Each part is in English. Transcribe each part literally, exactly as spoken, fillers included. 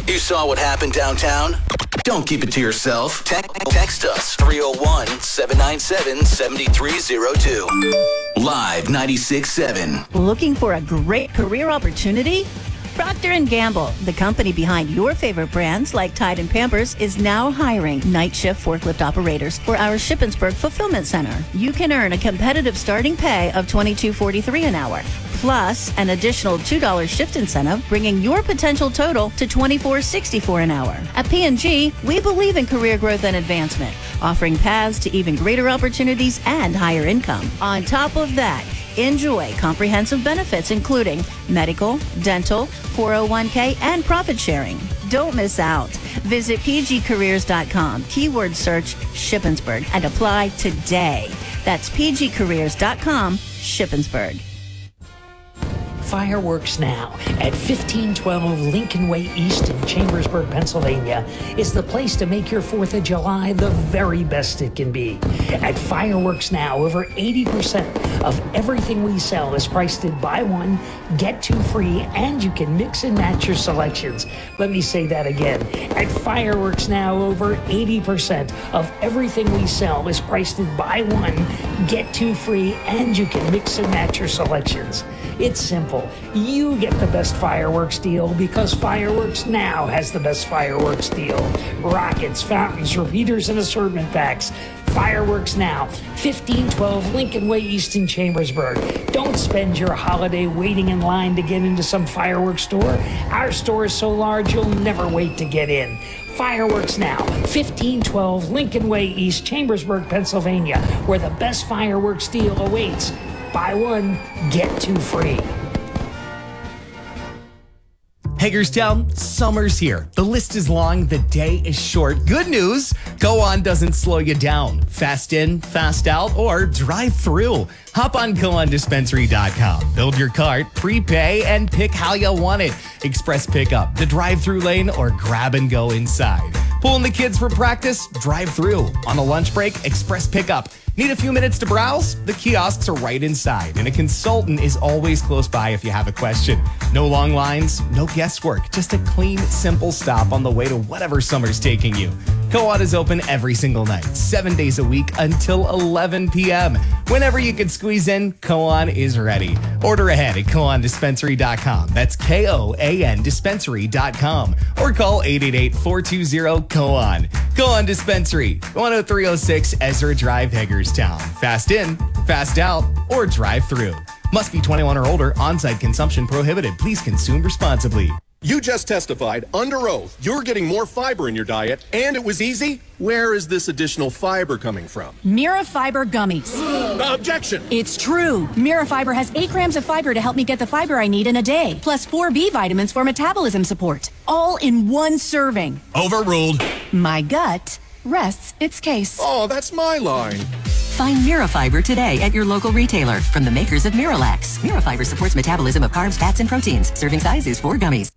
You saw what happened downtown? Don't keep it to yourself. Te- text us three oh one, seven nine seven, seven three oh two. Live ninety-six point seven. Looking for a great career opportunity? Procter and Gamble, the company behind your favorite brands like Tide and Pampers, is now hiring night shift forklift operators for our Shippensburg Fulfillment Center. You can earn a competitive starting pay of twenty-two forty-three an hour, plus an additional two dollars shift incentive, bringing your potential total to twenty-four sixty-four an hour. At P and G, we believe in career growth and advancement, offering paths to even greater opportunities and higher income. On top of that, enjoy comprehensive benefits including medical, dental, four oh one k, and profit sharing. Don't miss out. Visit p g careers dot com, keyword search Shippensburg, and apply today. That's p g careers dot com, Shippensburg. Fireworks Now at fifteen twelve Lincoln Way East in Chambersburg, Pennsylvania is the place to make your fourth of July the very best it can be. At Fireworks Now, over eighty percent of everything we sell is priced at buy one, get two free, and you can mix and match your selections. Let me say that again. At Fireworks Now, over eighty percent of everything we sell is priced at buy one, get two free, and you can mix and match your selections. It's simple. You get the best fireworks deal because Fireworks Now has the best fireworks deal. Rockets, fountains, repeaters, and assortment packs. Fireworks Now, fifteen twelve Lincoln Way East in Chambersburg. Don't spend your holiday waiting in line to get into some fireworks store. Our store is so large you'll never wait to get in. Fireworks Now, fifteen twelve Lincoln Way East, Chambersburg, Pennsylvania, where the best fireworks deal awaits. Buy one, get two free. Hagerstown, summer's here. The list is long, the day is short. Good news, Go On doesn't slow you down. Fast in, fast out, or drive through. Hop on go on dispensary dot com. Build your cart, prepay, and pick how you want it. Express pickup, the drive-through lane, or grab and go inside. Pulling the kids for practice? Drive through. On a lunch break? Express pickup. Need a few minutes to browse? The kiosks are right inside, and a consultant is always close by if you have a question. No long lines, no guesswork, just a clean, simple stop on the way to whatever summer's taking you. Co-on is open every single night, seven days a week until eleven p.m. Whenever you can squeeze in, Co-on is ready. Order ahead at go on dispensary dot com. That's K O A N dispensary dot com. Or call eight eight eight, four two zero, C O on. Go On Dispensary, one oh three oh six Ezra Drive, Hagerstown. Fast in, fast out, or drive through. Must be twenty-one or older. On-site consumption prohibited. Please consume responsibly. You just testified under oath you're getting more fiber in your diet, and it was easy. Where is this additional fiber coming from? Mira Fiber Gummies. Objection! It's true. Mira Fiber has eight grams of fiber to help me get the fiber I need in a day, plus four B vitamins for metabolism support, all in one serving. Overruled. My gut rests its case. Oh, that's my line. Find Mira Fiber today at your local retailer from the makers of Miralax. Mira Fiber supports metabolism of carbs, fats, and proteins. Serving size is four gummies.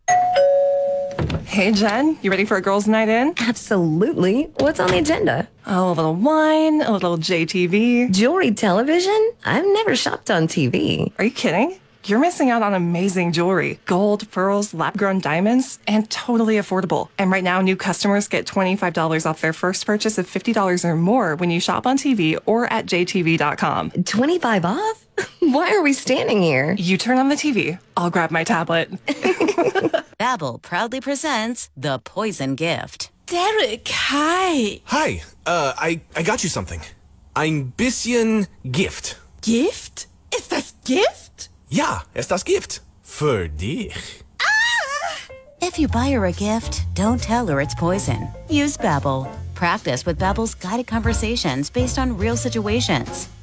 Hey, Jen, you ready for a girls' night in? Absolutely. What's on the agenda? Oh, a little wine, a little J T V. Jewelry television? I've never shopped on T V. Are you kidding? You're missing out on amazing jewelry. Gold, pearls, lab-grown diamonds, and totally affordable. And right now, new customers get twenty-five dollars off their first purchase of fifty dollars or more when you shop on T V or at j t v dot com. twenty-five off? Why are we standing here? You turn on the T V. I'll grab my tablet. Babbel proudly presents The Poison Gift. Derek, hi. Hi. Uh, I, I got you something. Ein bisschen Gift. Gift? Ist das Gift? Ja, es das Gift. Für dich. Ah! If you buy her a gift, don't tell her it's poison. Use Babbel. Practice with Babbel's guided conversations based on real situations.